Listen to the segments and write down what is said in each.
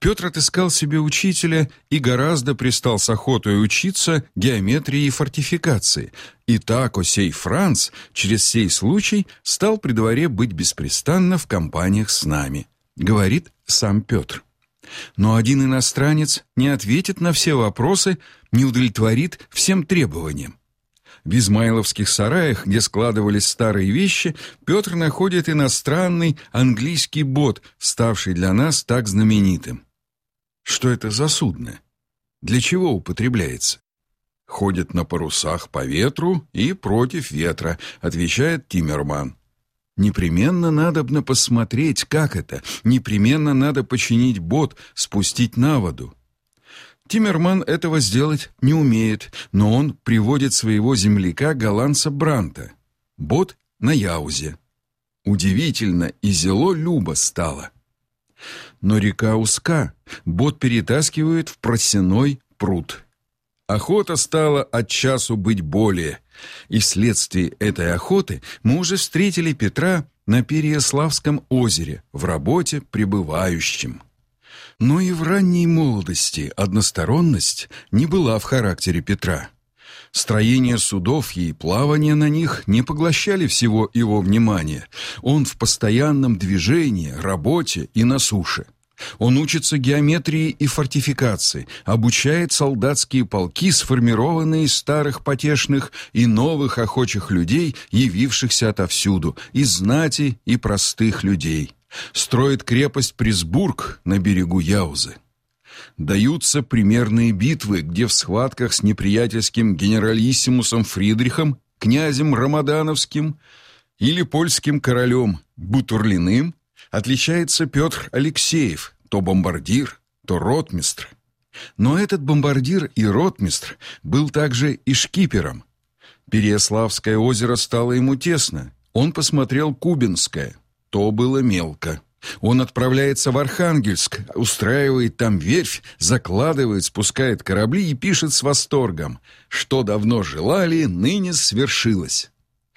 Петр отыскал себе учителя и гораздо пристал с охотой учиться геометрии и фортификации. И так сей Франц через сей случай стал при дворе быть беспрестанно в компаниях с нами, говорит сам Петр. Но один иностранец не ответит на все вопросы, не удовлетворит всем требованиям. В измайловских сараях, где складывались старые вещи, Петр находит иностранный английский бот, ставший для нас так знаменитым. Что это за судно? Для чего употребляется? Ходит на парусах по ветру и против ветра, отвечает Тиммерман. Непременно надобно посмотреть, как это. Непременно надо починить бот, спустить на воду. Тиммерман этого сделать не умеет, но он приводит своего земляка, голландца Бранта. Бот на Яузе. Удивительно и зело любо стало. Но река узка, бот перетаскивают в просеной пруд. Охота стала от часу быть более, и вследствие этой охоты мы уже встретили Петра на Переяславском озере, в работе пребывающем. Но и в ранней молодости односторонность не была в характере Петра. Строение судов и плавание на них не поглощали всего его внимания. Он в постоянном движении, работе и на суше. Он учится геометрии и фортификации, обучает солдатские полки, сформированные из старых потешных и новых охочих людей, явившихся отовсюду, из знати и простых людей. Строит крепость Пресбург на берегу Яузы. Даются примерные битвы, где в схватках с неприятельским генералиссимусом Фридрихом, князем Рамадановским или польским королем Бутурлиным отличается Петр Алексеев, то бомбардир, то ротмистр. Но этот бомбардир и ротмистр был также и шкипером. Переяславское озеро стало ему тесно. Он посмотрел Кубинское. То было мелко. Он отправляется в Архангельск, устраивает там верфь, закладывает, спускает корабли и пишет с восторгом: «Что давно желали, ныне свершилось».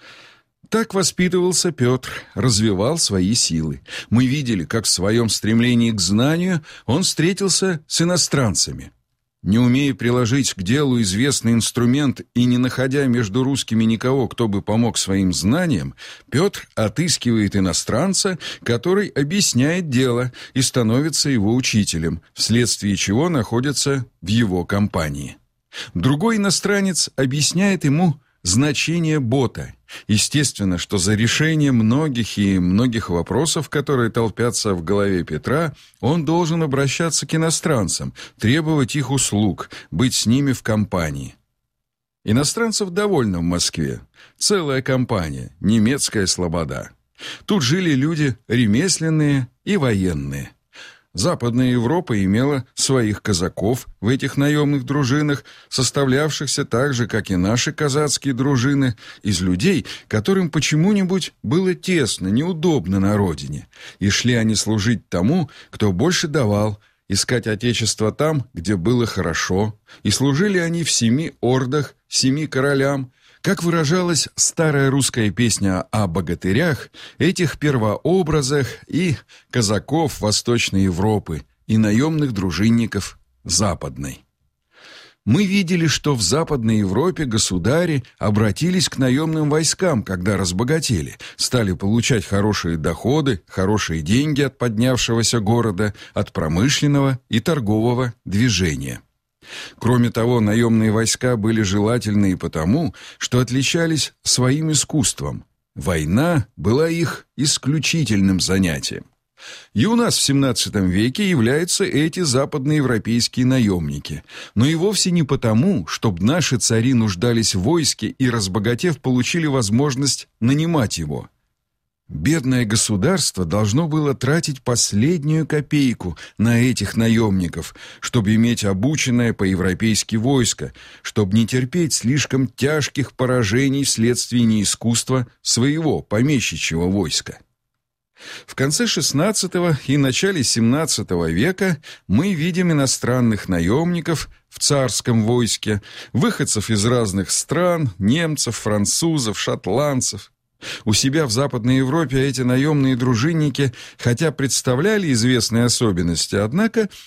Так воспитывался Петр, развивал свои силы. Мы видели, как в своем стремлении к знанию он встретился с иностранцами. Не умея приложить к делу известный инструмент и не находя между русскими никого, кто бы помог своим знаниям, Петр отыскивает иностранца, который объясняет дело и становится его учителем, вследствие чего находится в его компании. Другой иностранец объясняет ему значение бота. Естественно, что за решение многих вопросов, которые толпятся в голове Петра, он должен обращаться к иностранцам, требовать их услуг, быть с ними в компании. Иностранцев довольно в Москве. Целая компания, немецкая слобода. Тут жили люди ремесленные и военные. Западная Европа имела своих казаков в этих наемных дружинах, составлявшихся так же, как и наши казацкие дружины, из людей, которым почему-нибудь было тесно, неудобно на родине, и шли они служить тому, кто больше давал, искать отечество там, где было хорошо, и служили они в 7 ордах, 7 королям. Как выражалась старая русская песня о богатырях, этих первообразах и казаков Восточной Европы, и наемных дружинников Западной. Мы видели, что в Западной Европе государи обратились к наемным войскам, когда разбогатели, стали получать хорошие доходы, хорошие деньги от поднявшегося города, от промышленного и торгового движения. Кроме того, наемные войска были желательны и потому, что отличались своим искусством. Война была их исключительным занятием. И у нас в XVII веке являются эти западноевропейские наемники, но и вовсе не потому, чтобы наши цари нуждались в войске и, разбогатев, получили возможность нанимать его. Бедное государство должно было тратить последнюю копейку на этих наемников, чтобы иметь обученное по-европейски войско, чтобы не терпеть слишком тяжких поражений вследствие неискусства своего помещичьего войска. В конце XVI и начале XVII века мы видим иностранных наемников в царском войске, выходцев из разных стран, немцев, французов, шотландцев. У себя в Западной Европе эти наемные дружинники, хотя представляли известные особенности, однако